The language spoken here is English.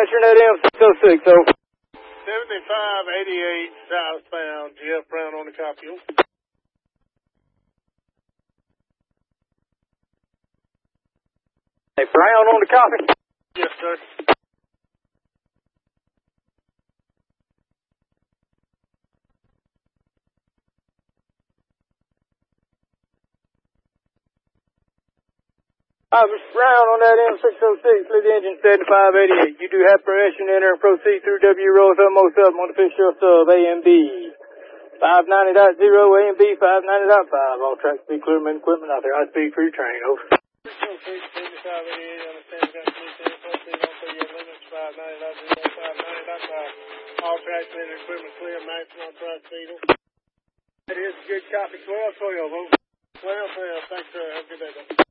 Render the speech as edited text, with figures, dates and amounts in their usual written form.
pressure at M606, over. 7588 southbound, Jeff Brown on the copy. Hey, Brown on the copy. Yes, sir. Mr. Brown on that M606, lead engine 7588. You do have permission to enter and proceed through W Road utmost up on the official sub AMB 590.0, AMB 590.5. All tracks be clear, men equipment out there. High speed for your train, over. 7588, understand, got to proceed on for your limits, 590.0, 590.5. All tracks and equipment clear, maximum track speed. That is a good copy, 1212, over. 12, thanks, sir. Have a good day,